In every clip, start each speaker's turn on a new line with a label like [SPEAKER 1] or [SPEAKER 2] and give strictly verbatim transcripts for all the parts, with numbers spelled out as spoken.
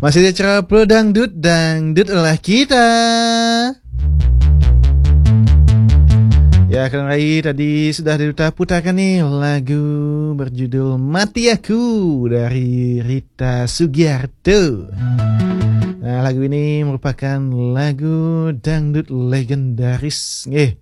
[SPEAKER 1] Masih di acara Pro Dangdut, Dangdut adalah kita. Ya, Kang Rai tadi sudah Duta putarkan nih lagu berjudul Mati Aku dari Rita Sugiarto. Nah, lagu ini merupakan lagu dangdut legendaris nih,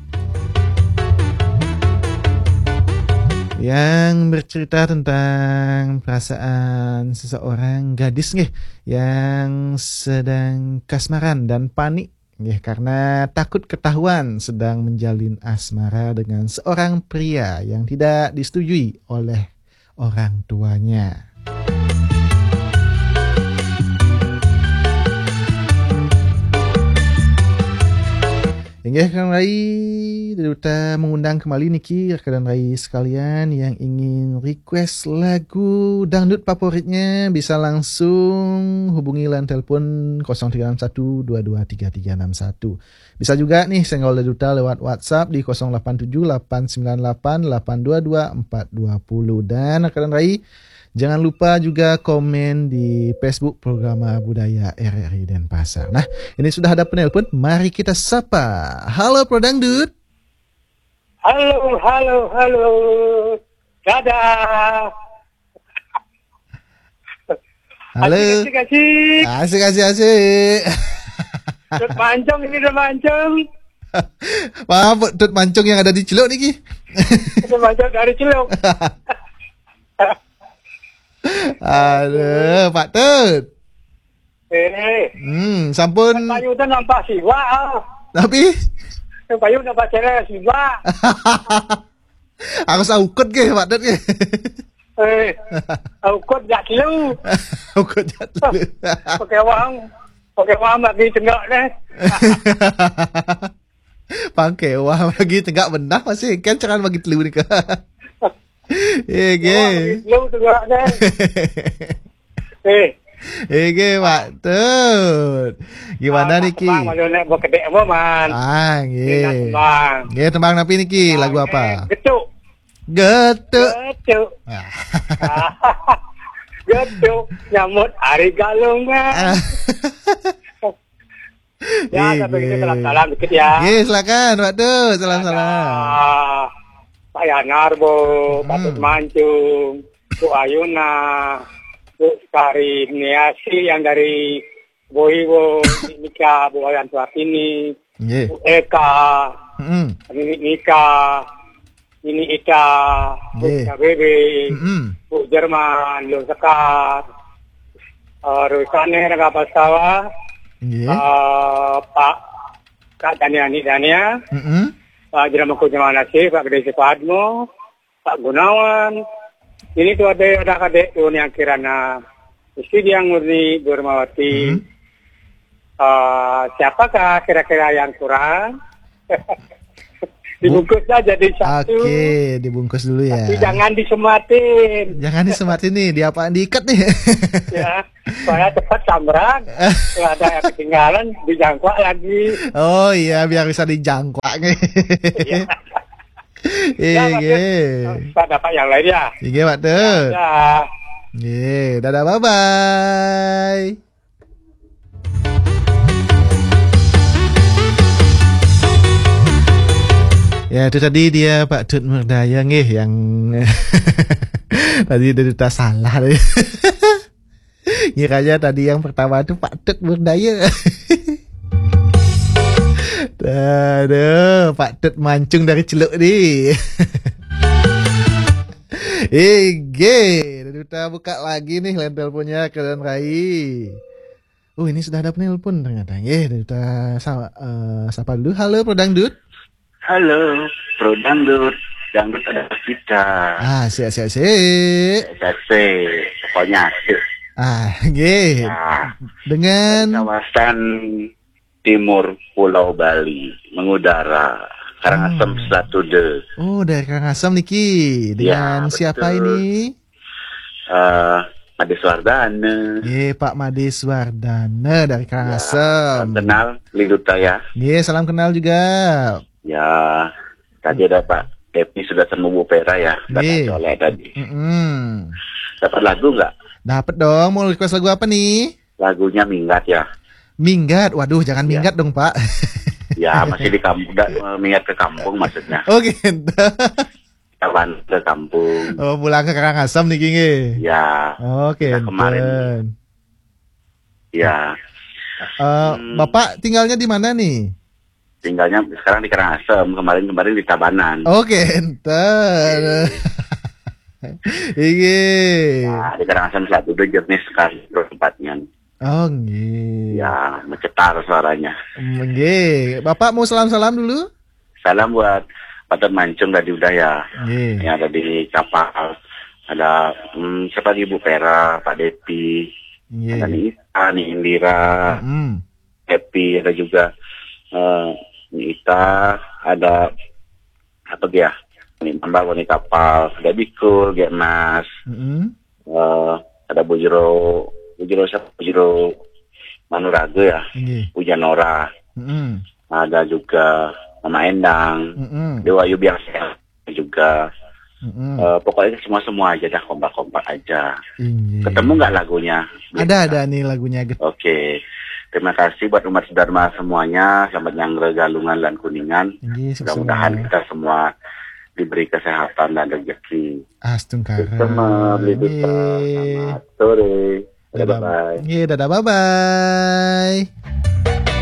[SPEAKER 1] yang bercerita tentang perasaan seseorang gadis nih yang sedang kasmaran dan panik nih karena takut ketahuan sedang menjalin asmara dengan seorang pria yang tidak disetujui oleh orang tuanya. Hingga Kang Rai Duta mengundang kembali Niki rekan Rai sekalian yang ingin request lagu dangdut favoritnya bisa langsung hubungi line telepon nol tiga enam satu dua dua tiga tiga enam satu. Bisa juga nih senggol Duta lewat WhatsApp di nol delapan tujuh delapan sembilan delapan delapan dua dua empat dua nol. Dan rekan Rai jangan lupa juga komen di Facebook Programa Budaya R R I Denpasar. Nah, ini sudah ada penelpon. Mari kita sapa. Halo Pro Dangdut.
[SPEAKER 2] Halo, halo, halo. Dadah.
[SPEAKER 1] Halo.
[SPEAKER 2] Asik, asik.
[SPEAKER 1] Asik, asik, asik.
[SPEAKER 2] Tut Mancung ini, Tut Mancung.
[SPEAKER 1] Maaf, Tut Mancung yang ada di Cilok nih, Ki.
[SPEAKER 2] Tut Mancung dari Cilok.
[SPEAKER 1] Aduh, Pak Tut.
[SPEAKER 2] Eh,
[SPEAKER 1] Hmm, sampun.
[SPEAKER 2] payu tu nampak siwa.
[SPEAKER 1] Tapi
[SPEAKER 2] Payu nampak cewek siwa.
[SPEAKER 1] harus aukut ke Pak Tut ke?
[SPEAKER 2] Eh, ukut jak lu.
[SPEAKER 1] Aukut jatuh.
[SPEAKER 2] Pakai wang. Pakai wang bagi tengok deh.
[SPEAKER 1] Pakai wah bagi tegak benar masih kan ceran bagi telu ni ke. Eh, ge.
[SPEAKER 2] Lu tengok deh. Eh,
[SPEAKER 1] Eh, ge Pak Tut. Gimana nih Ki?
[SPEAKER 2] Bang, malu nak buat kedek apa, man?
[SPEAKER 1] Ah, ge.
[SPEAKER 2] Bang.
[SPEAKER 1] Ge tembang napi ni Ki? Lagu apa?
[SPEAKER 2] Getuk.
[SPEAKER 1] Getuk.
[SPEAKER 2] Getuk.
[SPEAKER 1] Ah.
[SPEAKER 2] Getuk. Nyambut hari galungan. Ya, sampai kita salam-salam dikit ya.
[SPEAKER 1] Ge, silakan Pak Tut. Salam-salam.
[SPEAKER 2] Ah, Pak Yanarbo, Pak Tut Mancung, Bu Ayuna, Bu Sekari Niasi yang dari Boiwo, Nika, Bu Ayan Suartini,
[SPEAKER 1] Ge.
[SPEAKER 2] Bu Eka,
[SPEAKER 1] Heeh.
[SPEAKER 2] ini Nika, ini Ika, Bu
[SPEAKER 1] Ye.
[SPEAKER 2] K B B,
[SPEAKER 1] Heeh.
[SPEAKER 2] Bu Jerman, Lu Sekar, uh, Rusane Raga Pasawa,
[SPEAKER 1] Ge.
[SPEAKER 2] uh, Pak Kak Daniani Dania,
[SPEAKER 1] Heeh.
[SPEAKER 2] Pak Jeramaku Jamal Nasir, Pak Gede Padmo, Pak Gunawan. Ini tuh ada ada kadek tuh yang kirana istri yang murni Burmawati.
[SPEAKER 1] Hmm.
[SPEAKER 2] Uh, siapakah kira-kira yang kurang? Dibungkus saja jadi satu.
[SPEAKER 1] Oke, dibungkus dulu ya.
[SPEAKER 2] Tapi jangan disematin.
[SPEAKER 1] Jangan disematin nih, di apaan diikat nih?
[SPEAKER 2] Ya, supaya cepat sambrang. Kalau ada yang ketinggalan, dijangkau lagi.
[SPEAKER 1] Oh iya, biar bisa dijangkau nih.
[SPEAKER 2] Ya.
[SPEAKER 1] Iya, iya.
[SPEAKER 2] Pak dapat yang lain ya.
[SPEAKER 1] Iya, Pak Tut.
[SPEAKER 2] Ya.
[SPEAKER 1] Iya, dadah, bye-bye. Ya, itu tadi dia Pak Tut Merdaya nih yang tadi udah salah deh. Kiranya tadi yang pertama itu Pak Tut Merdaya. Aduh, Pak Tut Mancung dari Celuk nih. Eh, ge, kita buka lagi nih line teleponnya ke Dan Rai. Oh, ini sudah ada penelpon ternyata. Eh, kita sama uh, sapa dulu. Halo, Pro Dangdut.
[SPEAKER 3] Halo, Pro Dangdut, dangdut ada kita.
[SPEAKER 1] Ah, siap siap siap.
[SPEAKER 3] Kasih, pokoknya asik.
[SPEAKER 1] Ah, ge.
[SPEAKER 3] Nah,
[SPEAKER 1] Dengan
[SPEAKER 3] kawasan timur Pulau Bali mengudara Karangasem
[SPEAKER 1] Oh.
[SPEAKER 3] satu de.
[SPEAKER 1] Oh, dari Karangasem Niki. Dengan
[SPEAKER 3] Ya,
[SPEAKER 1] siapa
[SPEAKER 3] betul.
[SPEAKER 1] ini?
[SPEAKER 3] Uh, Made Swardana.
[SPEAKER 1] Eh, Pak Made Swardana dari Karangasem.
[SPEAKER 3] Salam kenal, Liduta ya.
[SPEAKER 1] Ye, salam kenal juga.
[SPEAKER 3] Ya, tadi ada Pak Depi sudah temu Pera ya.
[SPEAKER 1] Iya.
[SPEAKER 3] Kata oleh tadi.
[SPEAKER 1] Mm-mm.
[SPEAKER 3] Dapat lagu nggak?
[SPEAKER 1] Dapat dong. Mau request lagu apa nih?
[SPEAKER 3] lagunya Minggat ya.
[SPEAKER 1] Minggat, waduh jangan
[SPEAKER 3] Ya.
[SPEAKER 1] minggat dong Pak.
[SPEAKER 3] Ya masih di kampung, da- minggat ke kampung maksudnya.
[SPEAKER 1] Oh gitu.
[SPEAKER 3] Kapan ke kampung.
[SPEAKER 1] Oh pulang ke Karangasem nih Kingi.
[SPEAKER 3] Ya,
[SPEAKER 1] Oke.
[SPEAKER 3] kita kemarin. Ya.
[SPEAKER 1] Uh,
[SPEAKER 3] Hmm.
[SPEAKER 1] Bapak tinggalnya di mana nih?
[SPEAKER 3] Tinggalnya sekarang di Karangasem, kemarin-kemarin di Tabanan.
[SPEAKER 1] Oke, enter. Iki.
[SPEAKER 3] Nah, di Karangasem satu udah jenis sekali terus tempatnya.
[SPEAKER 1] Oh, nggih.
[SPEAKER 3] Ya, mencetar suaranya.
[SPEAKER 1] Nggih. Bapak mau salam-salam dulu?
[SPEAKER 3] Salam buat Pater Mancung dari Udaya.
[SPEAKER 1] Nggih.
[SPEAKER 3] Yang ada di kapal. Ada hmm, siapa di Ibu Pera, Pak Depi, ada
[SPEAKER 1] Nggih.
[SPEAKER 3] Nita, Nih Indira,
[SPEAKER 1] Mm.
[SPEAKER 3] Happy, ada juga eh Nita, ada apa ya? Ini tambah di kapal, ada Bikul, Gemas,
[SPEAKER 1] Mm.
[SPEAKER 3] eh ada Bujiro, Bujiro siapa? Bujiro Manuraga ya,
[SPEAKER 1] Nggih.
[SPEAKER 3] Ujanora,
[SPEAKER 1] Mm.
[SPEAKER 3] ada juga Mama Endang,
[SPEAKER 1] Mm.
[SPEAKER 3] Dewa Yu biasa juga.
[SPEAKER 1] Mm.
[SPEAKER 3] Eh, pokoknya semua-semua aja dah, kompak-kompak aja.
[SPEAKER 1] Nggih.
[SPEAKER 3] Ketemu nggak lagunya?
[SPEAKER 1] Ada ada nih lagunya.
[SPEAKER 3] Oke. Terima kasih buat umat Dharma semuanya. Selamat Nyangre, Galungan, dan Kuningan.
[SPEAKER 1] Nggih,
[SPEAKER 3] Mudah-mudahan
[SPEAKER 1] sama-sama.
[SPEAKER 3] kita semua diberi kesehatan dan rezeki.
[SPEAKER 1] Astungkara.
[SPEAKER 3] Sama, beli duta.
[SPEAKER 1] Nggih.
[SPEAKER 3] Selamat sore.
[SPEAKER 1] Dadah.
[SPEAKER 3] Bye-bye.
[SPEAKER 1] Nggih, dadah bye-bye.